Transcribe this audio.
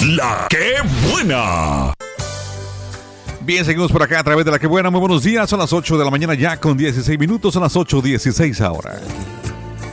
La Que Buena. Bien, seguimos por acá a través de La Que Buena. Muy buenos días, son las 8 de la mañana ya con 16 minutos, son las 8:16 ahora.